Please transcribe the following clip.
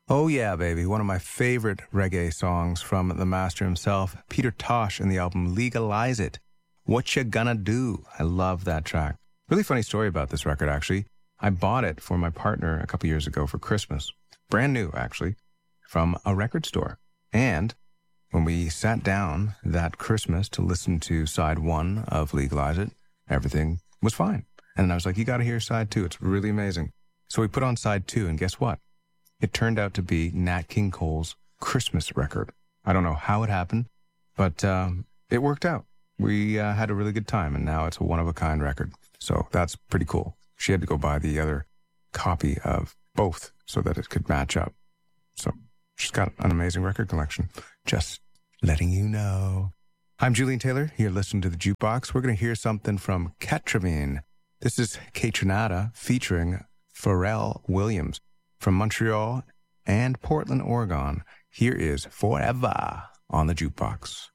Oh yeah, baby. One of my favorite reggae songs from the master himself, Peter Tosh, in the album Legalize It. What You Gonna Do? I love that track. Really funny story about this record, actually. I bought it for my partner a couple years ago for Christmas. Brand new, actually, from a record store. And when we sat down that Christmas to listen to side one of Legalize It, everything was fine. And I was like, you got to hear side two. It's really amazing. So we put on side two, and guess what? It turned out to be Nat King Cole's Christmas record. I don't know how it happened, but it worked out. We had a really good time, and now it's a one-of-a-kind record. So that's pretty cool. She had to go buy the other copy of both so that it could match up. So she's got an amazing record collection. Just letting you know. I'm Julian Taylor. You're listening to The Jukebox. We're going to hear something from Ketravine. This is Kaytranada featuring Pharrell Williams. From Montreal and Portland, Oregon, here is Forever on The Jukebox.